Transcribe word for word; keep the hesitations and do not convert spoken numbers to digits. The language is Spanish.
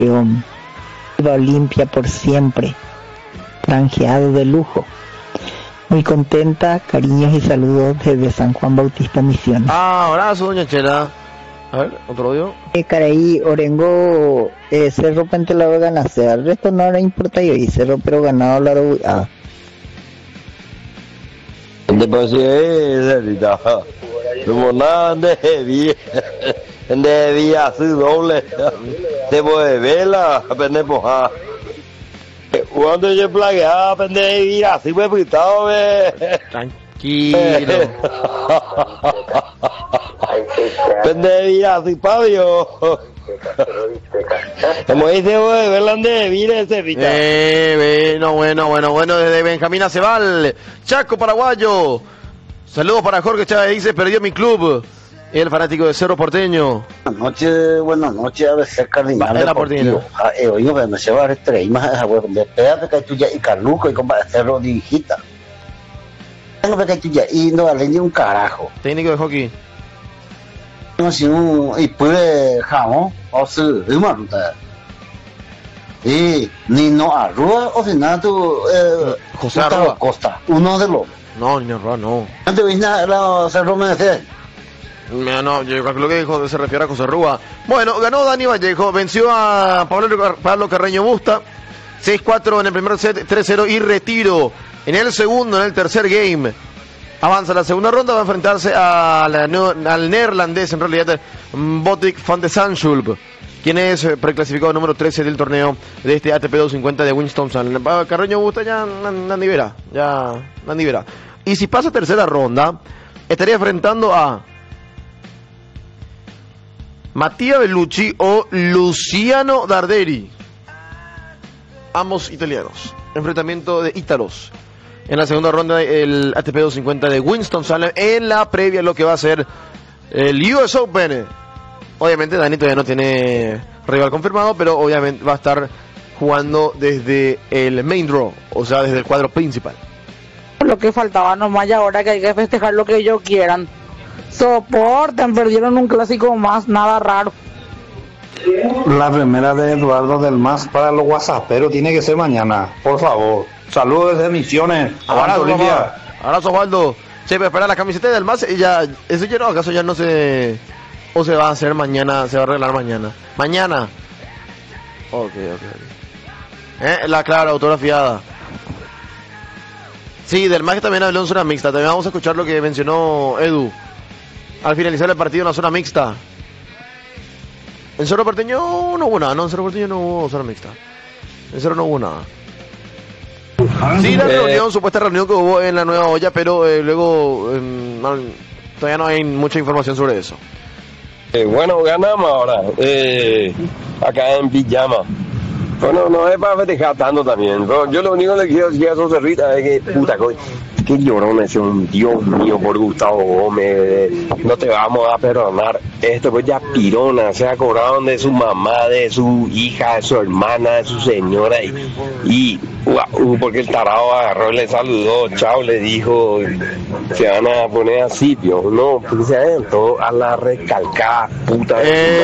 Viva Olimpia por siempre, granjeado de lujo. Muy contenta, cariños y saludos desde San Juan Bautista Misiones. Ah, abrazo, doña Chela. A ver, otro audio. Eh, caray, Orengo, eh, Cerro Pentelado ganaste, al resto no le importa yo, y Cerro pero ganado la ah. Después ahorita, como nada de de día su doble, después de vela, apenas poja. Cuando yo plagueaba, apenas de día, así me pintado, tranquilo. Apenas de día, así pavio. Como dice, güey, verlan de vida ese rita. Eh, bueno, bueno, bueno, bueno, desde Benjamín Acebal, Chaco Paraguayo. Saludos para Jorge Chávez, dice, perdió mi club. El fanático de Cerro Porteño. Buenas noches, buenas noches, a veces Cardinal Deportivo. Eh, oigo, que me se va a tres más, de pedazo que tú ya y Carluco y como Cerro Digita. Tengo que tú ya y no vale ni un carajo. Técnico de hockey. No si un y puede jamón o si una ruta. Y ni no Arrua o si nada tú eh, José Arrua Costa, uno de los. No, ni Arrua, no. Antes viste la Cerro Mercedes. No, no, yo creo que dijo, se refiere a José Rúa. Bueno, ganó Dani Vallejo, venció a Pablo, Pablo Carreño Busta, seis cuatro en el primer set, tres cero y retiro. En el segundo, en el tercer game, avanza la segunda ronda, va a enfrentarse a la, al neerlandés, en realidad, Botic van de Zandschulp, quien es preclasificado número trece del torneo de este A T P doscientos cincuenta de Winston-Salem. Carreño Busta ya Nandi verá, ya Nandi verá. Y si pasa tercera ronda, estaría enfrentando a Mattia Bellucci o Luciano Darderi, ambos italianos. Enfrentamiento de ítalos en la segunda ronda del A T P doscientos cincuenta de Winston-Salem, en la previa a lo que va a ser el U S Open. Obviamente Dani todavía no tiene rival confirmado, pero obviamente va a estar jugando desde el main draw, o sea, desde el cuadro principal. Lo que faltaba nomás, y ahora que hay que festejar lo que ellos quieran. Soporten, perdieron un clásico más, nada raro. La primera de Eduardo del Mas para los whatsapperos tiene que ser mañana, por favor. Saludos desde Misiones. Abrazo, Olimpia. Abrazo, Osvaldo. Sí, pero espera, la camiseta del Mas, ya, ¿eso ya no, acaso ya no se, o se va a hacer mañana, se va a arreglar mañana? Mañana. Ok, ok, ok. Eh, la clara, autografiada. Sí, del Mas que también habló en zona mixta, también vamos a escuchar lo que mencionó Edu. Al finalizar el partido en la zona mixta. En Cerro Porteño no hubo nada, no, en Cerro Porteño no hubo zona mixta. En Cerro no hubo nada. Sí, la reunión, eh, supuesta reunión que hubo en la Nueva Olla, pero eh, luego eh, no, todavía no hay mucha información sobre eso. Eh, bueno, ganamos ahora, eh, acá en Pijama. Bueno, no es para festejar tanto también. Pero yo lo único que le quiero decir a esos cerritas es que, puta, qué llorón es un Dios mío por Gustavo Gómez. No te vamos a perdonar esto, pues ya pirona. Se acordaron de su mamá, de su hija, de su hermana, de su señora. Y, y uh, porque el tarado agarró y le saludó, chao, le dijo, se van a poner así, Dios, no, porque se aventó a la recalcada puta. Eh.